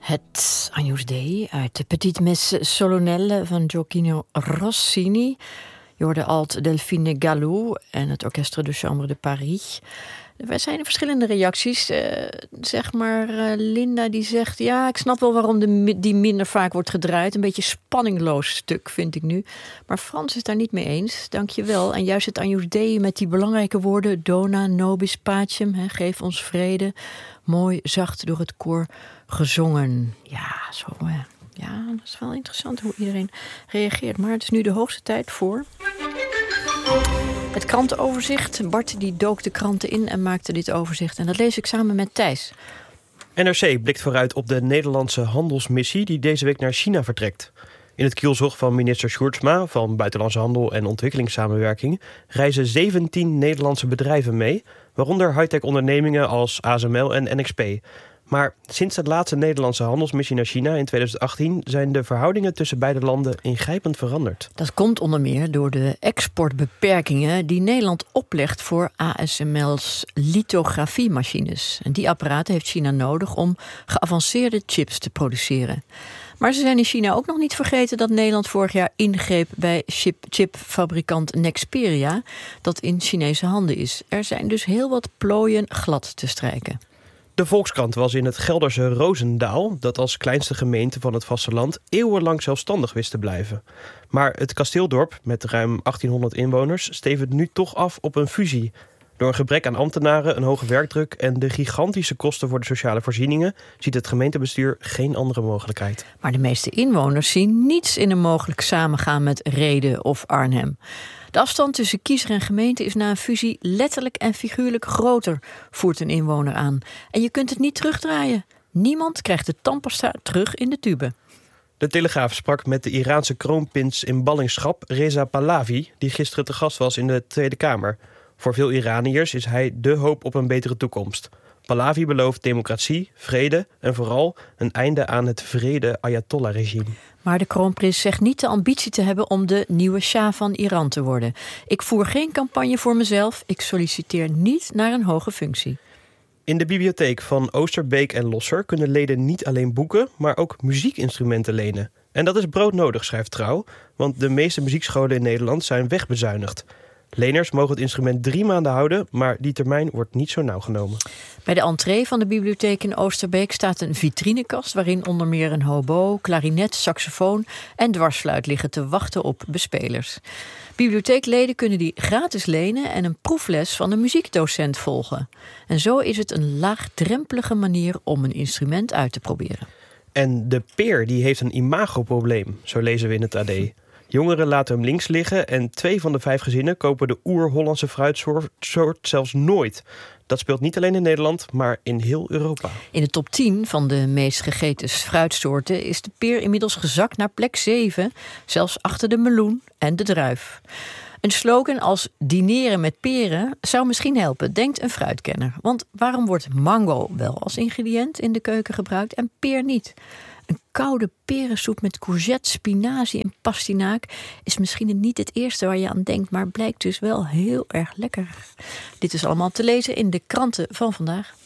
Het Agnus Dei uit de Petite Messe Solennelle van Gioacchino Rossini. Je hoorde alt Delphine Gallou en het Orchestre de Chambre de Paris. Er zijn verschillende reacties. Linda die zegt... ja, ik snap wel waarom die minder vaak wordt gedraaid. Een beetje spanningloos stuk, vind ik nu. Maar Frans is daar niet mee eens. Dank je wel. En juist het Agnus Dei met die belangrijke woorden... Dona nobis pacem, geef ons vrede. Mooi, zacht door het koor gezongen. Ja, dat is wel interessant hoe iedereen reageert. Maar het is nu de hoogste tijd voor... het krantenoverzicht. Bart die dook de kranten in en maakte dit overzicht. En dat lees ik samen met Thijs. NRC blikt vooruit op de Nederlandse handelsmissie die deze week naar China vertrekt. In het kielzog van minister Sjoerdsma van Buitenlandse Handel en Ontwikkelingssamenwerking reizen 17 Nederlandse bedrijven mee, waaronder high-tech ondernemingen als ASML en NXP. Maar sinds de laatste Nederlandse handelsmissie naar China in 2018... zijn de verhoudingen tussen beide landen ingrijpend veranderd. Dat komt onder meer door de exportbeperkingen die Nederland oplegt voor ASML's lithografiemachines. En die apparaten heeft China nodig om geavanceerde chips te produceren. Maar ze zijn in China ook nog niet vergeten dat Nederland vorig jaar ingreep bij chipfabrikant Nexperia, dat in Chinese handen is. Er zijn dus heel wat plooien glad te strijken. De Volkskrant was in het Gelderse Roosendaal, dat als kleinste gemeente van het vasteland eeuwenlang zelfstandig wist te blijven. Maar het kasteeldorp, met ruim 1800 inwoners, stevend nu toch af op een fusie. Door een gebrek aan ambtenaren, een hoge werkdruk en de gigantische kosten voor de sociale voorzieningen ziet het gemeentebestuur geen andere mogelijkheid. Maar de meeste inwoners zien niets in een mogelijk samengaan met Rheden of Arnhem. De afstand tussen kiezer en gemeente is na een fusie letterlijk en figuurlijk groter, voert een inwoner aan. En je kunt het niet terugdraaien. Niemand krijgt de tandpasta terug in de tube. De Telegraaf sprak met de Iraanse kroonprins in ballingschap Reza Pahlavi, die gisteren te gast was in de Tweede Kamer. Voor veel Iraniërs is hij de hoop op een betere toekomst. Pahlavi belooft democratie, vrede en vooral een einde aan het wrede Ayatollah-regime. Maar de kroonprins zegt niet de ambitie te hebben om de nieuwe Shah van Iran te worden. Ik voer geen campagne voor mezelf. Ik solliciteer niet naar een hoge functie. In de bibliotheek van Oosterbeek en Losser kunnen leden niet alleen boeken, maar ook muziekinstrumenten lenen. En dat is broodnodig, schrijft Trouw, want de meeste muziekscholen in Nederland zijn wegbezuinigd. Leners mogen het instrument 3 maanden houden, maar die termijn wordt niet zo nauw genomen. Bij de entree van de bibliotheek in Oosterbeek staat een vitrinekast waarin onder meer een hobo, klarinet, saxofoon en dwarsfluit liggen te wachten op bespelers. Bibliotheekleden kunnen die gratis lenen en een proefles van een muziekdocent volgen. En zo is het een laagdrempelige manier om een instrument uit te proberen. En de peer die heeft een imagoprobleem, zo lezen we in het AD. Jongeren laten hem links liggen en 2 van de 5 gezinnen kopen de oer-Hollandse fruitsoort zelfs nooit. Dat speelt niet alleen in Nederland, maar in heel Europa. In de top 10 van de meest gegeten fruitsoorten is de peer inmiddels gezakt naar plek 7, zelfs achter de meloen en de druif. Een slogan als dineren met peren zou misschien helpen, denkt een fruitkenner. Want waarom wordt mango wel als ingrediënt in de keuken gebruikt en peer niet? Een koude perensoep met courgette, spinazie en pastinaak is misschien niet het eerste waar je aan denkt, maar blijkt dus wel heel erg lekker. Dit is allemaal te lezen in de kranten van vandaag.